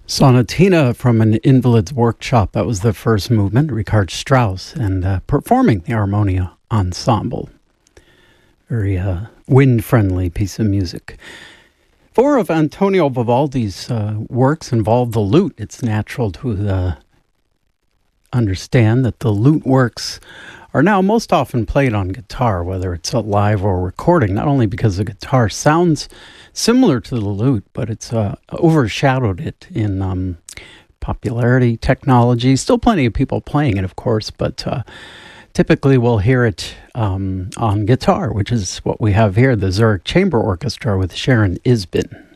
Sonatina from an Invalid's Workshop. That was the first movement, Richard Strauss, and performing the Harmonia Ensemble. Very wind-friendly piece of music. Four of Antonio Vivaldi's works involve the lute. It's natural to understand that the lute works are now most often played on guitar, whether it's a live or recording, not only because the guitar sounds similar to the lute, but it's overshadowed it in popularity, technology. Still plenty of people playing it, of course, but typically we'll hear it on guitar, which is what we have here, the Zurich Chamber Orchestra with Sharon Isbin.